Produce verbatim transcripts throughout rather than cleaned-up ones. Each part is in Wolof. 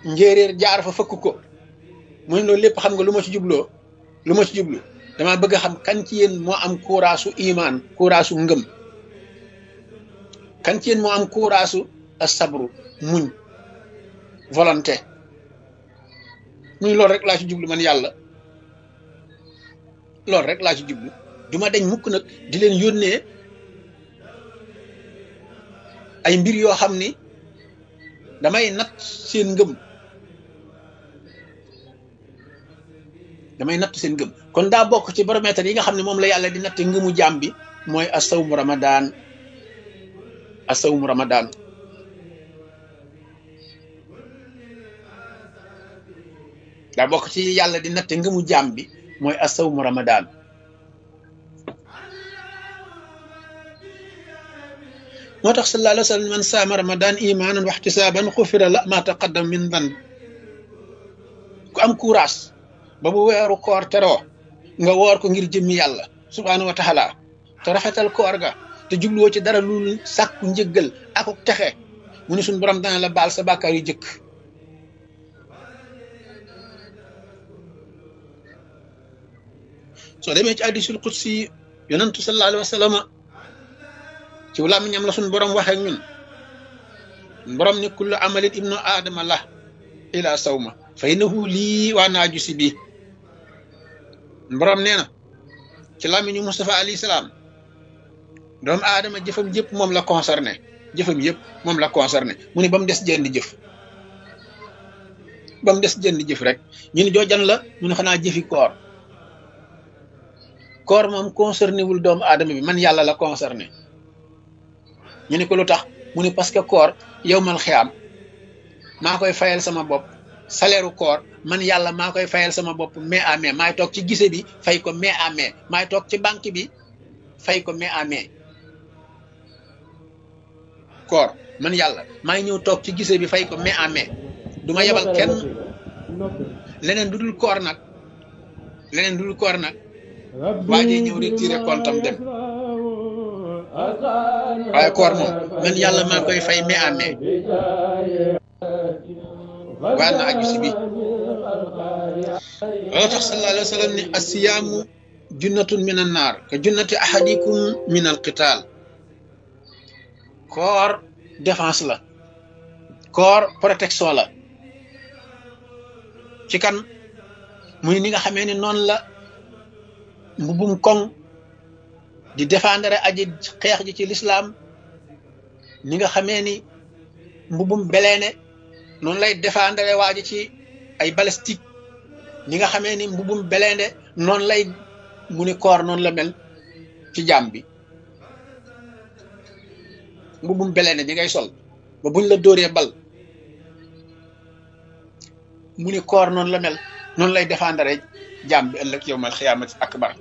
njéeréer jaar fa fëkk ko mu ne loolu lépp xam nga lu ma ci jubloo lu ma ci jublu dama bëgg a xam kan ci yéen moo am kuuraasu imaan kuuraasu ngëm kan ci yéen moo am kuuraasu asabru muñ volonté muy loolu rek laa ci jublu man yàlla loolu rek laa ci jublu duma dañ mukk nag di leen yónnee ay mbir yoo xam ni damay natt seen ngëm damay natt seen ngëm kon daa bokk ci baromètre yi nga xam ne moom la yàlla di natt ngëmu jaam bi mooy asawmu ramadan asawmu ramadan daa bokk ci yàlla di natt ngëmu jaam bi mooy asawmu ramadan moo tax sallallahu alayhi wa sallam man saama ramadan imanan wa ihtisaban xufira la ma taqaddam min dan ku am courage ba bu weeru koor teroo nga woor ko ngir jëmmi yàlla subhaanahu wa taala te rafetal koor ga te jubluwoo ci dara lu sàkku njëggal ak texe mu ne suñ borom dana la baal sa bàkkaar yu jëkk soo demee ci hadiisul qudsi yonantu sallallahu alayhi wa sallam ci làmmiñam la suñ borom waxee ñun borom ni kullu amalit ibnu aadama la ila sawma fa innahu lii waa naaju si bii borom nee na ci làmmiñu Mustafa alayhi salaam doomu aadama jëfam yëpp moom la concerné jëfam yëpp moom la concerné mu ne ba mu des jenn jëf ba mu des jenn jëf rek ñu ne joojan la mu ne xanaa jëfi koor koor moom concerné wul doomu aadama bi man yàlla la concerné ñu ne ko lu tax mu ne parce que koor yowmal xiyaam maa koy fayal sama bopp salaire u koor man yàlla maa koy fayal sama bopp mai à mai maay toog ci gise bi fay ko mai à mai maay toog ci banque bi fay ko mai à mai koor man yàlla maay ñëw toog ci gise bi fay ko mai à mai du ma yebal kenn leneen du dul koor nag leneen du dul koor nag waa ji ñëw retiré compte am dem waaye koor moom man yàlla maa koy fay mai à mai waan na aju si bi loolu tax sallallahu alayhi wa sallam ni asiyaamu junnatun min an naar ka junnati ahadikum min al qital koor défense la koor protection la ci kan muy ni nga xamee ni noonu la mbubum koŋ di défendre aji xeex ji ci l'islam ni nga xamee ni mbubum beleene noonu lay défendre waa ji ci ay balistique ni nga xamee ni mbubum beleende noonu lay mu ni koor noonu la mel ci jaam bi mbubum beleende bi ngay sol ba buñ la dóoree bal mu ni koor noonu la mel noonu lay défendre jaam bi ëllëg yawmal xiyaamati akbar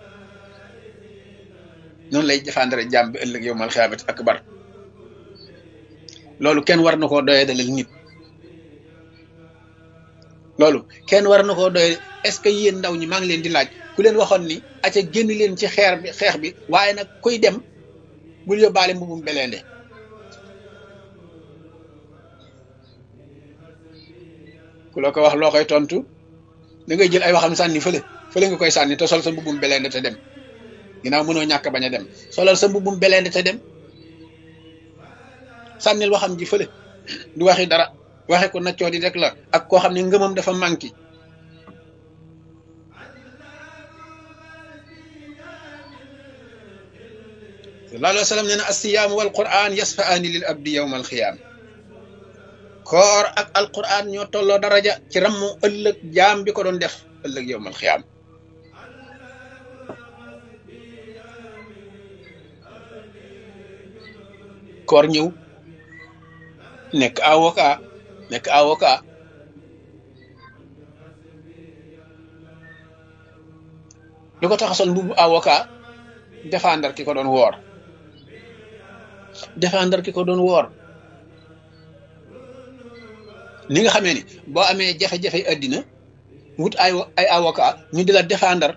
noonu lay défendre jaam bi ëllëg yawmal xiyaamati akbar loolu kenn war na koo doyee dalal nit loolu kenn war na koo doy est-ce que yéen ndaw ñi maa ngi leen di laaj ku leen waxoon ni aca génn leen ci xeer bi xeex bi waaye nag kuy dem bul yóbbaale mbubum beleende ku la ko wax loo koy tontu da ngay jël ay waxam sànni fële fële nga koy sànni te sol sa mbubum beleende te dem ginnaaw mënoo ñàkk bañ a dem solal sa mbubum beleende te dem sànnil waxam ji fële du waxi dara waxe ko naccoo di rek la ak koo xam ne ngëmam dafa manqué sallallahu alayhi wa sallam nee na as-siyaam wal qur'an yasfa'aani lil abdi yawma al-xiyaam koor ak alquran ñoo tolloo daraja ci rammu ëllëg jaam bi ko doon def ëllëg yawma al-xiyaam koor ñëw nekk avocat nekk avocat lu ko tax a sol mbubu avocat défendre ki ko doon woor défendre ki ko doon woor ni nga xamee ni boo amee jafe-jafe àddina wut ay ay avocat ñu di la défendre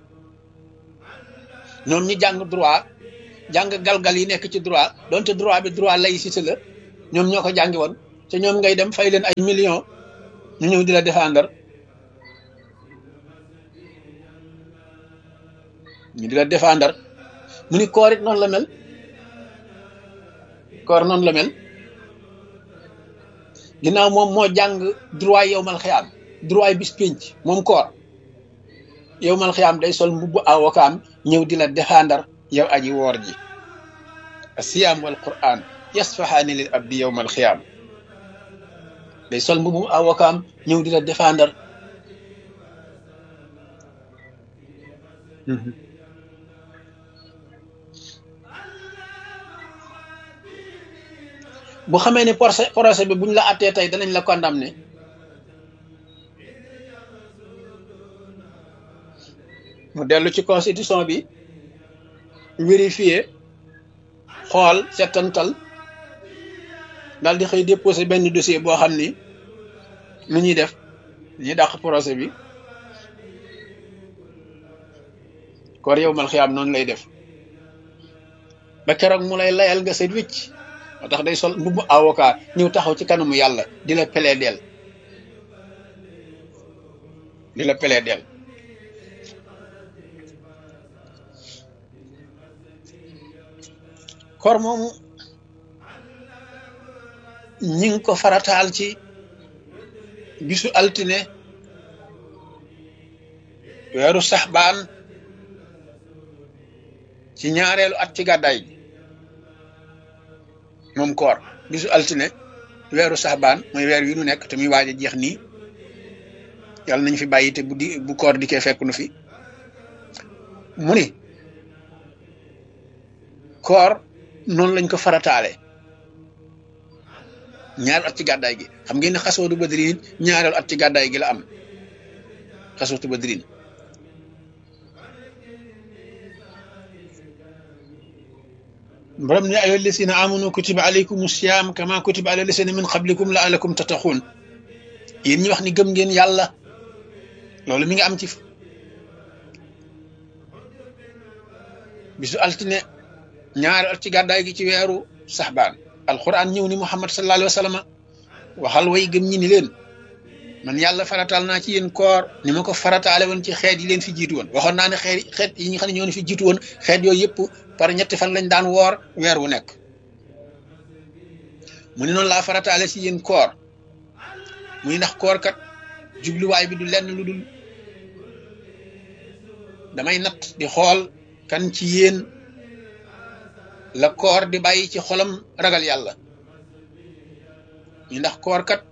ñoom ñi jàng droit jàng galgal yi nekk ci droit donte droit bi droit laïcité la ñoom ñoo ko jàngi woon te ñoom ngay dem fay leen ay millions ñu ñëw di la défendre ñu di la défendre mu ni koor it noonu la mel koor noonu la mel ginnaaw moom moo jàng droit yowmal xiyaam droit bis pénc moom koor yowmal xiyaam day sol mbubbu avocat ñëw di la défendre yow aji woor ji asiyaam wal quran yasfahaani lil abdi yowmal xiyaam day sol mbubbu avocat ñëw di la défendre bu xamee ne procès procès bi buñ la attee tey danañ la condamné mu dellu ci constitution bi vérifier xool settantal daal di xëy déposé benn dossier boo xam ni lu ñuy def ñuy dàq procès bi koor yow mal xiyaam noonu lay def ba keroog mu lay layal nga set wicc moo tax day sol mbubbu avocat ñëw taxaw ci kanamu yàlla di la plaider di la plaider koor moomu ñi ngi ko farataal ci bisu altine weeru saxbaan ci ñaareelu at ci gàddaay gi moom koor bisu altine weeru saxbaan mooy weer wi nu nekk te muy waaj a jeex nii yàlla nañ fi bàyyi te bu di bu koor dikkee fekk nu fi mu ni koor noonu lañ ko farataale ñaareelu at ci gàddaay gi xam ngeen ne xasootu badrin ñaareelu at ci gàddaay gi la am xasootu badrin borom ne ayyuha llazina amanu kutiba alaykumu siyaam kama kutiba ala llazina min qablikum la'allakum tattaqun yéen ñi wax ni gëm ngeen yàlla loolu mi ngi am ci bisu altine ñaari at ci gàddaay gi ci weeru saxbaan alquran ñëw ni muhammad sallallahu alayhi wa sallam waxal way gëm ñi ni leen man yàlla farataal naa ci yéen koor ni ma ko farataale woon ci xeet yi leen fi jiitu woon waxoon naa ne xeet xeet yi nga xam ne ñoo fi jiitu woon xeet yooyu yëpp par ñetti fan lañ daan woor weer wu nekk mu ne noonu laa farataale ci yéen koor muy ndax koor kat jubluwaay bi du lenn lu dul damay natt di xool kan ci yéen la koor di bàyyi ci xolam ragal yàlla ñu ndax koor kat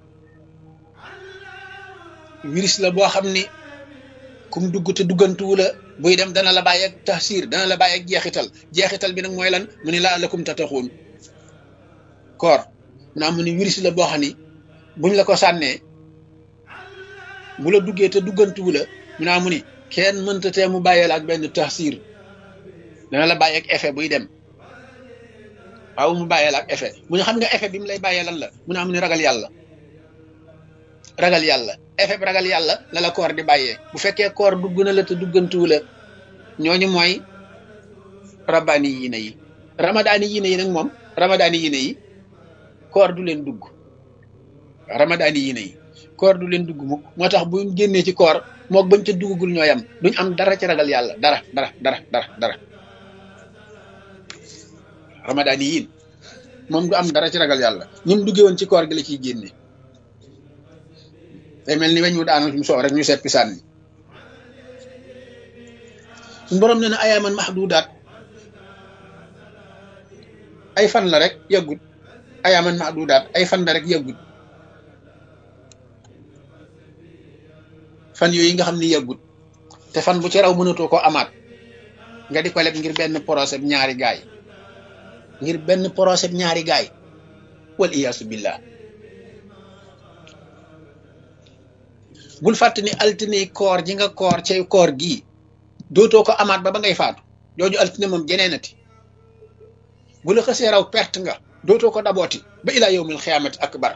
virus la boo xam ni kum dugg te duggantuwu la buy dem dana la bàyyi ak taxsir dana la bàyyi ak jeexital jeexital bi nag mooy lan mu ni laa lakum tataxuun koor naa mu ni virus la boo xam ni buñ la ko sànnee bu la duggee te duggantuwu la mu naa mu ni kenn mënta tee mu bàyyee la ak benn taxsir dana la bàyyi ak effet buy dem waaw mu bàyyee la ak effet mu ne xam nga effet bi mu lay bàyyee lan la mu naa mu ni ragal yàlla ragal yàlla effet bi ragal yàlla la la koor di bàyyee bu fekkee koor dugg na la te duggantuwu la ñooñu mooy rabbaani yi na yi ramadaani yi na yi nag moom ramadaani yi na yi koor du leen dugg ramadaani yi na yi koor du leen dugg mukk moo tax bu génnee ci koor mook bañ ca duggagul ñooy am duñ am dara ci ragal yàlla dara dara dara dara dara ramadaani yi moom du am dara ci ragal yàlla ñun duggee woon ci koor gi la ciy génne day mel ni weñ mu daanal mu soow rek ñu seppi sànni suñu borom nee na ayaaman mahdudaat ay fan la rek yàggut ayaaman mahdudaat ay fan la rek yàggut fan yooyu nga xam ni yàggut te fan bu ci raw mënatoo ko amaat nga di ko leb ngir benn procès ñaari gaay ngir benn procès ñaari gaay wal iyaasu billah bul fàtte ni altine koor ji nga koor ci koor gii dootoo ko amaat ba ba ngay faatu jooju altine moom jeneenati bu la xësee raw perte nga dootoo ko dabooti ba ilaa yawmil xiyaamati akbar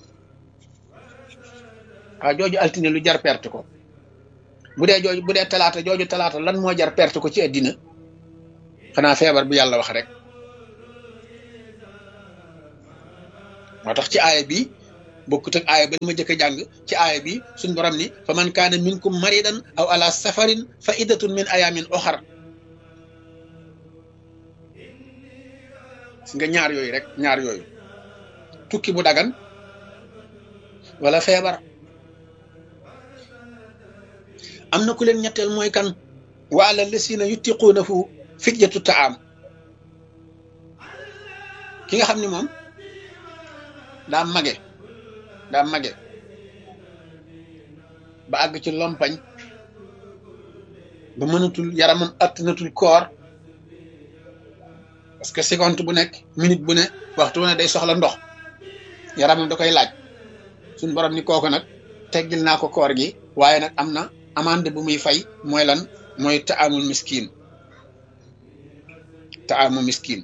waaw jooju altine lu jar perte ko bu dee jooju bu dee talaata jooju talaata lan moo jar perte ko ci àddina xanaa feebar bu yàlla wax rek moo tax ci aaya bi bokkut ak aaya ba ma jëkk a jàng ci aaya bi suñ borom ni fa man kaana minkum maridan aw ala safarin fa iddatun min ayamin oxar si nga ñaar yooyu rek ñaar yooyu tukki bu dagan wala feebar. am na ku leen ñetteel mooy kan wa ala lasina yutiquunahu fidyatu taam ki nga xam ni moom daa mage daa mage ba àgg ci lompañ ba mënatul yaramam attanatul koor parce que seconde bu nekk minute bu ne waxtu ne day soxla ndox yaramam da koy laaj suñ borom ni kooku nag teggil naa ko koor gi waaye nag am na amande bu muy fay mooy lan mooy taamul miskin taamu miskin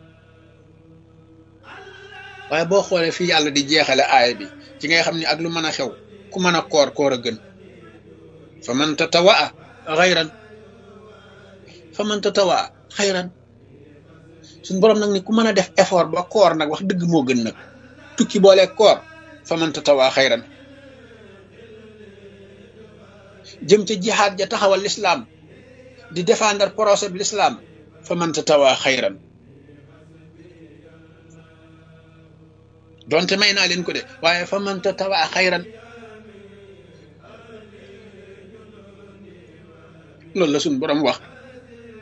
waaye boo xoolee fii yàlla di jeexale aaya bi ci ngay xam ni ak lu mën a xew ku mën a koor koor a gën fa man tatawaa xayran fa man tatawaa xayran suñ borom nag ni ku mën a def effort ba koor nag wax dëgg moo gën nag tukki boole koor fa man tatawaa xayran jëm ca jihaad ja taxawal l'islam di défendre projet bi l'islam fa man tatawaa xayran donte may naa leen ko de waaye fa man tatawaa xayran loolu la suñ borom wax